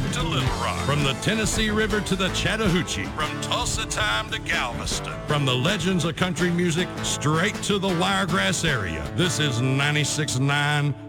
to Little Rock. From the Tennessee River to the Chattahoochee. From Tulsa time to Galveston. From the legends of country music straight to the Wiregrass area. This is 96.9